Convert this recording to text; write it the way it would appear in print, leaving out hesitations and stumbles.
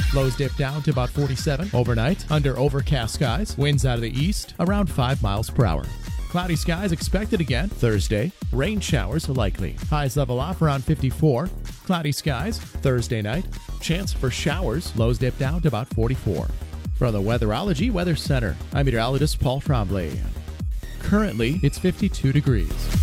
Lows dip down to about 47. Overnight, under overcast skies. Winds out of the east, around 5 miles per hour. Cloudy skies expected again Thursday. Rain showers likely. Highs level off around 54. Cloudy skies Thursday night. Chance for showers. Lows dip down to about 44. From the Weatherology Weather Center, I'm meteorologist Paul Tremblay. Currently, it's 52 degrees.